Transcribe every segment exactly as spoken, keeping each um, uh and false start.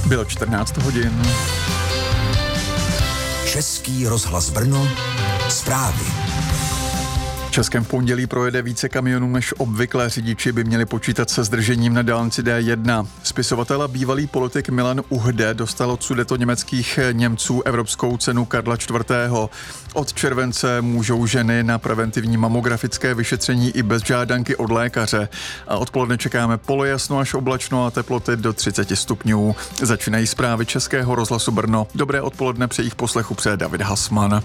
Bylo čtrnáct hodin. Český rozhlas Brno, zprávy. Českém v pondělí projede více kamionů než obvykle. Řidiči by měli počítat se zdržením na dálnici D jedna. Spisovatel a bývalý politik Milan Uhde dostal od sudetoněmeckých Němců evropskou cenu Karla čtvrtého. Od července můžou ženy na preventivní mamografické vyšetření i bez žádanky od lékaře. A odpoledne čekáme polojasno až oblačno a teploty do třicet stupňů. Začínají zprávy Českého rozhlasu Brno. Dobré odpoledne, přeji poslechu přeje David Hasman.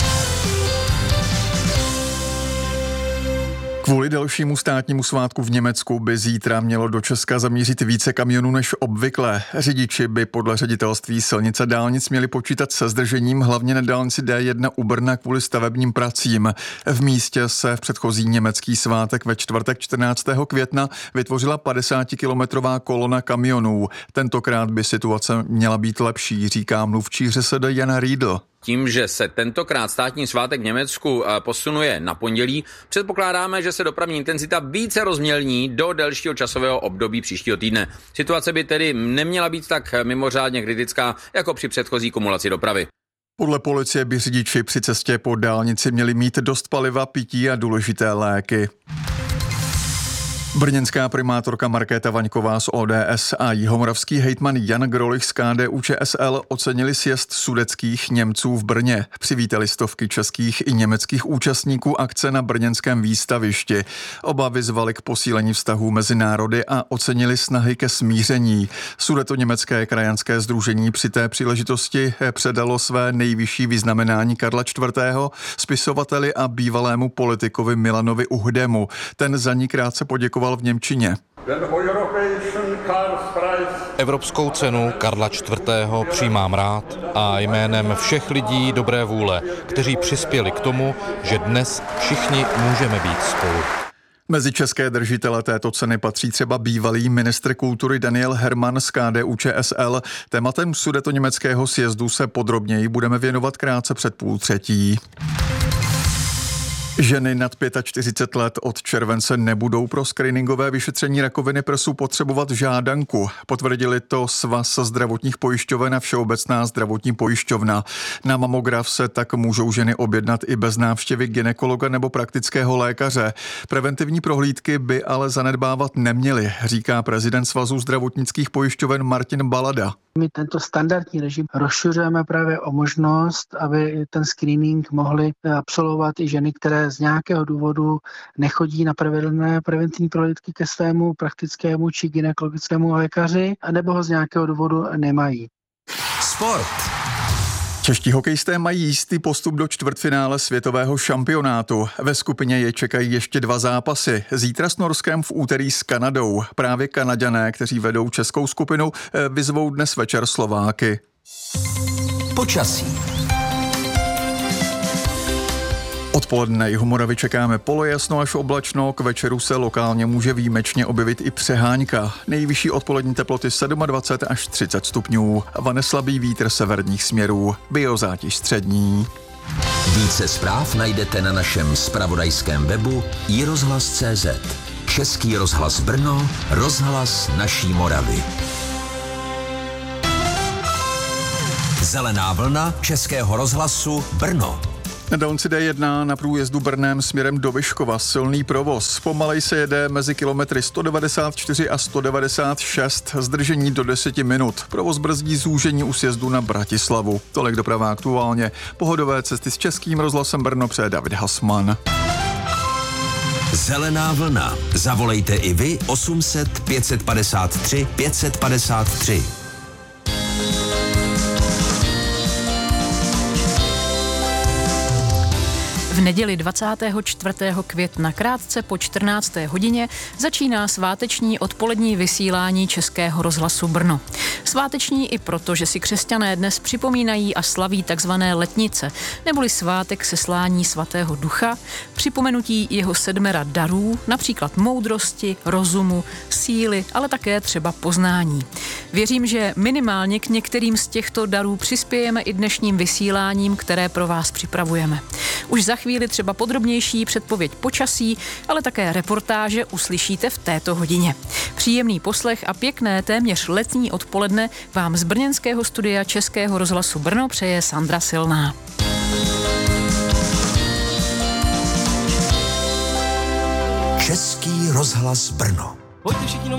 Kvůli dalšímu státnímu svátku v Německu by zítra mělo do Česka zamířit více kamionů než obvykle. Řidiči by podle ředitelství silnic a dálnic měli počítat se zdržením hlavně na dálnici D jedna u Brna kvůli stavebním pracím. V místě se v předchozí německý svátek ve čtvrtek čtrnáctého května vytvořila padesátikilometrová kolona kamionů. Tentokrát by situace měla být lepší, říká mluvčí ŘSD Jana Riedl. Tím, že se tentokrát státní svátek v Německu posunuje na pondělí, předpokládáme, že se dopravní intenzita více rozmělní do delšího časového období příštího týdne. Situace by tedy neměla být tak mimořádně kritická jako při předchozí kumulaci dopravy. Podle policie by řidiči při cestě po dálnici měli mít dost paliva, pití a důležité léky. Brněnská primátorka Markéta Vaňková z O D S a jihomoravský hejtman Jan Grolich z K D U Č S L ocenili sjezd sudetských Němců v Brně. Přivítali stovky českých i německých účastníků akce na brněnském výstavišti. Oba vyzvali k posílení vztahů mezi národy a ocenili snahy ke smíření. Sudetoněmecké krajanské sdružení při té příležitosti předalo své nejvyšší vyznamenání Karla čtvrtého spisovateli a bývalému politikovi Milanovi Uhdemu. Ten za ní krátce poděkoval v němčině. Evropskou cenu Karla čtvrtého přijímám rád a jménem všech lidí dobré vůle, kteří přispěli k tomu, že dnes všichni můžeme být spolu. Mezi české držitele této ceny patří třeba bývalý ministr kultury Daniel Herman z K D U Č S L. Tématem sudetoněmeckého sjezdu se podrobněji budeme věnovat krátce před půl třetí. Ženy nad čtyřicet pět let od července nebudou pro screeningové vyšetření rakoviny prsu potřebovat žádanku. Potvrdili to Svaz zdravotních pojišťoven a Všeobecná zdravotní pojišťovna. Na mamograf se tak můžou ženy objednat i bez návštěvy gynekologa nebo praktického lékaře. Preventivní prohlídky by ale zanedbávat neměly, říká prezident Svazu zdravotnických pojišťoven Martin Balada. My tento standardní režim rozšiřujeme právě o možnost, aby ten screening mohly absolvovat i ženy, které z nějakého důvodu nechodí na pravidelné preventivní prohlídky ke svému praktickému či gynekologickému lékaři, anebo ho z nějakého důvodu nemají. Sport. Čeští hokejisté mají jistý postup do čtvrtfinále světového šampionátu. Ve skupině je čekají ještě dva zápasy. Zítra s Norskem, v úterý s Kanadou. Právě Kanaďané, kteří vedou českou skupinu, vyzvou dnes večer Slováky. Počasí. Odpoledne Jihomoravy čekáme polojasno až oblačno, k večeru se lokálně může výjimečně objevit i přehánka. Nejvyšší odpolední teploty dvacet sedm až třicet stupňů. Vane slabý vítr severních směrů, biozátěž střední. Více zpráv najdete na našem zpravodajském webu i rozhlas tečka cé zet. Český rozhlas Brno, rozhlas naší Moravy. Zelená vlna Českého rozhlasu Brno. Na dálnici D jedna na průjezdu Brnem směrem do Vyškova silný provoz. Pomalej se jede mezi kilometry sto devadesát čtyři a sto devadesát šest, zdržení do deseti minut. Provoz brzdí zúžení u sjezdu na Bratislavu. Tolik doprava aktuálně. Pohodové cesty s Českým rozhlasem Brno přeje David Hasman. Zelená vlna. Zavolejte i vy osm set pět set padesát tři pět set padesát tři. V neděli dvacátého čtvrtého května krátce po čtrnácté hodině začíná sváteční odpolední vysílání Českého rozhlasu Brno. Sváteční i proto, že si křesťané dnes připomínají a slaví takzvané letnice, neboli svátek seslání svatého ducha, připomenutí jeho sedmera darů, například moudrosti, rozumu, síly, ale také třeba poznání. Věřím, že minimálně k některým z těchto darů přispějeme i dnešním vysíláním, které pro vás připravujeme. Už za chvíli třeba podrobnější předpověď počasí, ale také reportáže uslyšíte v této hodině. Příjemný poslech a pěkné téměř letní odpoledne vám z brněnského studia Českého rozhlasu Brno přeje Sandra Silná. Český rozhlas Brno.